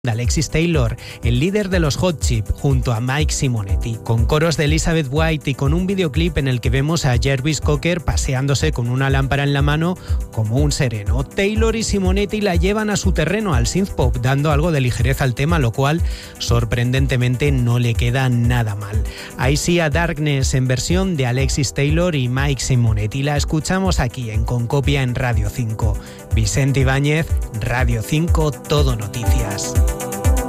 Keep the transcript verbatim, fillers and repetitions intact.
de Alexis Taylor, el líder de los Hot Chip, junto a Mike Simonetti, con coros de Elizabeth White y con un videoclip en el que vemos a Jarvis Cocker paseándose con una lámpara en la mano como un sereno. Taylor y Simonetti la llevan a su terreno, al synthpop, dando algo de ligereza al tema, lo cual sorprendentemente no le queda nada mal. I See a Darkness en versión de Alexis Taylor y Mike Simonetti. La escuchamos aquí en Concopia en Radio cinco. Vicente Ibáñez, Radio cinco, Todo Noticias.